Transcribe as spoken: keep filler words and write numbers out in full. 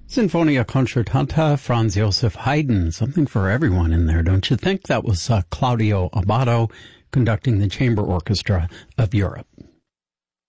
Sinfonia Concertanta, Franz Joseph Haydn. Something for everyone in there, don't you think? That was uh, Claudio Abbado conducting the Chamber Orchestra of Europe.